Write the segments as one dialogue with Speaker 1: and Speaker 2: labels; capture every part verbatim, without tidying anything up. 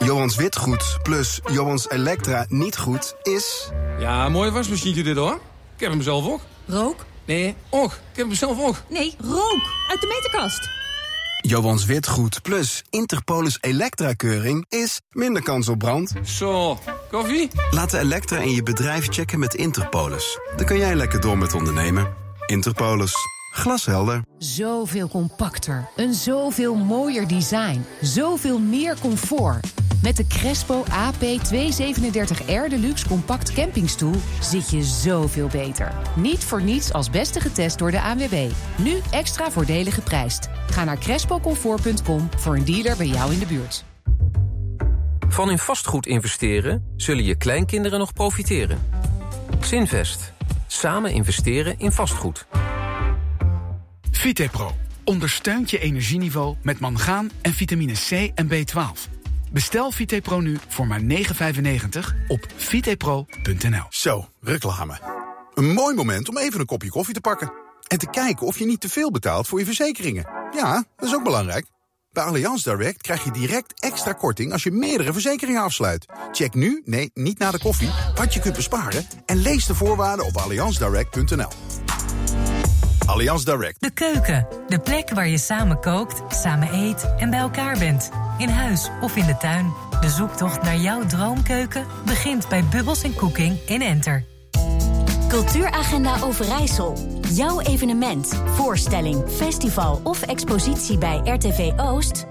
Speaker 1: Johans Witgoed plus Johans Elektra niet goed is...
Speaker 2: Ja, mooie wasmachine dit hoor. Ik heb hem zelf ook.
Speaker 3: Rook?
Speaker 2: Nee, ook. Ik heb hem zelf ook.
Speaker 3: Nee, rook. Uit de meterkast.
Speaker 1: Johans Witgoed plus Interpolis Elektra-keuring is minder kans op brand.
Speaker 2: Zo, koffie?
Speaker 1: Laat de Elektra in je bedrijf checken met Interpolis. Dan kan jij lekker door met ondernemen. Interpolis. Glashelder.
Speaker 4: Zoveel compacter. Een zoveel mooier design. Zoveel meer comfort. Met de Crespo A P tweehonderdzevenendertig R Deluxe Compact Campingstoel zit je zoveel beter. Niet voor niets als beste getest door de A N W B. Nu extra voordelig geprijsd. Ga naar crespo comfort punt com voor een dealer bij jou in de buurt.
Speaker 5: Van in vastgoed investeren zullen je kleinkinderen nog profiteren. Zinvest. Samen investeren in vastgoed.
Speaker 6: Vitepro ondersteunt je energieniveau met mangaan en vitamine C en B twaalf. Bestel Vitepro nu voor maar negen vijfennegentig op vitepro punt n l.
Speaker 7: Zo, reclame. Een mooi moment om even een kopje koffie te pakken. En te kijken of je niet te veel betaalt voor je verzekeringen. Ja, dat is ook belangrijk. Bij Allianz Direct krijg je direct extra korting als je meerdere verzekeringen afsluit. Check nu, nee, niet na de koffie, wat je kunt besparen... en lees de voorwaarden op allianz direct punt n l. Allianz Direct.
Speaker 8: De keuken. De plek waar je samen kookt, samen eet en bij elkaar bent. In huis of in de tuin. De zoektocht naar jouw droomkeuken begint bij Bubbles en Cooking in Enter.
Speaker 9: Cultuuragenda Overijssel. Jouw evenement, voorstelling, festival of expositie bij R T V Oost?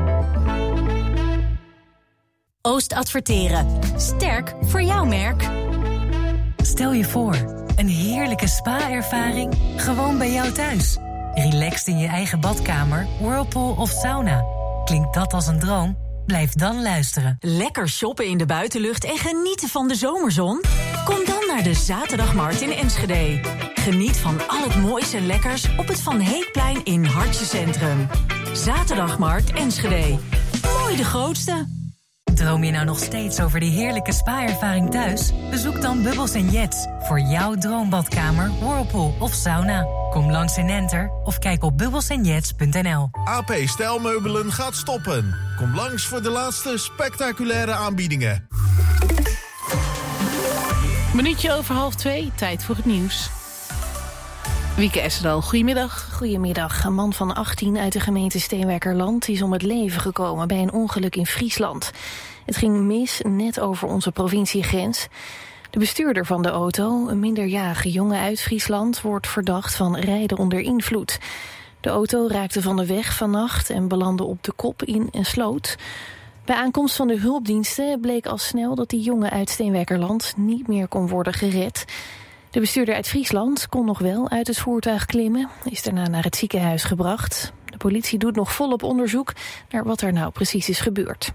Speaker 9: Oost Adverteren. Sterk voor jouw merk.
Speaker 8: Stel je voor, een heerlijke spa-ervaring gewoon bij jou thuis. Relaxed in je eigen badkamer, whirlpool of sauna. Klinkt dat als een droom? Blijf dan luisteren.
Speaker 9: Lekker shoppen in de buitenlucht en genieten van de zomerzon? Kom dan naar de Zaterdagmarkt in Enschede. Geniet van al het moois en lekkers op het Van Heekplein in Hartje Centrum. Zaterdagmarkt Enschede. Mooi de grootste.
Speaker 8: Droom je nou nog steeds over die heerlijke spa-ervaring thuis? Bezoek dan Bubbles en Jets voor jouw droombadkamer, whirlpool of sauna. Kom langs in Enter of kijk op bubbles en jets punt n l.
Speaker 10: A P Stijlmeubelen gaat stoppen. Kom langs voor de laatste spectaculaire aanbiedingen.
Speaker 11: Minuutje over half twee, tijd voor het nieuws. Wieke Essedal, goedemiddag.
Speaker 12: Goedemiddag. Een man van achttien uit de gemeente Steenwijkerland is om het leven gekomen bij een ongeluk in Friesland. Het ging mis net over onze provinciegrens. De bestuurder van de auto, een minderjarige jongen uit Friesland, wordt verdacht van rijden onder invloed. De auto raakte van de weg vannacht en belandde op de kop in een sloot. Bij aankomst van de hulpdiensten bleek al snel dat die jongen uit Steenwijkerland niet meer kon worden gered. De bestuurder uit Friesland kon nog wel uit het voertuig klimmen, is daarna naar het ziekenhuis gebracht. De politie doet nog volop onderzoek naar wat er nou precies is gebeurd.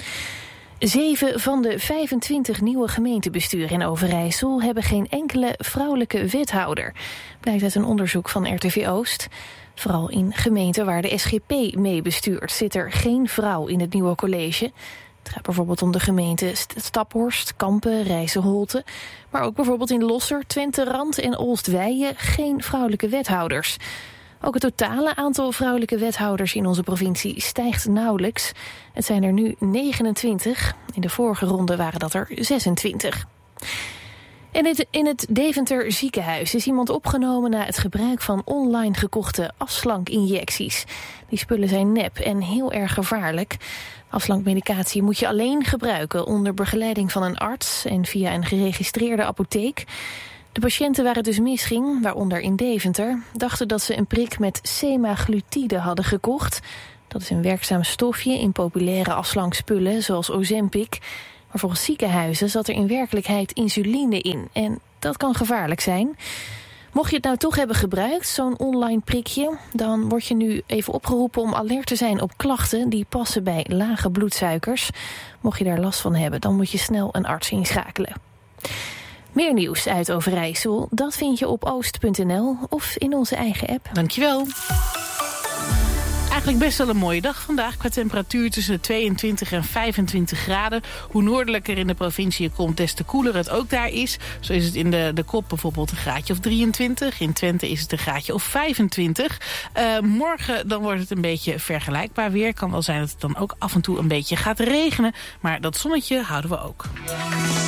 Speaker 12: Zeven van de vijfentwintig nieuwe gemeentebesturen in Overijssel hebben geen enkele vrouwelijke wethouder, blijkt uit een onderzoek van R T V Oost. Vooral in gemeenten waar de S G P mee bestuurt zit er geen vrouw in het nieuwe college. Het gaat bijvoorbeeld om de gemeenten Staphorst, Kampen, Rijsselholte. Maar ook bijvoorbeeld in Losser, Twente Rand en Oostweijen geen vrouwelijke wethouders. Ook het totale aantal vrouwelijke wethouders in onze provincie stijgt nauwelijks. Het zijn er nu negenentwintig. In de vorige ronde waren dat er zesentwintig. En het, in het Deventer ziekenhuis is iemand opgenomen na het gebruik van online gekochte afslankinjecties. Die spullen zijn nep en heel erg gevaarlijk. Afslankmedicatie moet je alleen gebruiken onder begeleiding van een arts en via een geregistreerde apotheek. De patiënten waar het dus misging, waaronder in Deventer, dachten dat ze een prik met semaglutide hadden gekocht. Dat is een werkzaam stofje in populaire afslankspullen zoals Ozempic. Maar volgens ziekenhuizen zat er in werkelijkheid insuline in. En dat kan gevaarlijk zijn. Mocht je het nou toch hebben gebruikt, zo'n online prikje, dan word je nu even opgeroepen om alert te zijn op klachten die passen bij lage bloedsuikers. Mocht je daar last van hebben, dan moet je snel een arts inschakelen. Meer nieuws uit Overijssel, dat vind je op oost punt n l of in onze eigen app.
Speaker 11: Dankjewel. Eigenlijk best wel een mooie dag vandaag. Qua temperatuur tussen de tweeëntwintig en vijfentwintig graden. Hoe noordelijker in de provincie je komt, des te koeler het ook daar is. Zo is het in de, de kop bijvoorbeeld een graadje of drieëntwintig. In Twente is het een graadje of vijfentwintig. Uh, morgen dan wordt het een beetje vergelijkbaar weer. Kan wel zijn dat het dan ook af en toe een beetje gaat regenen. Maar dat zonnetje houden we ook.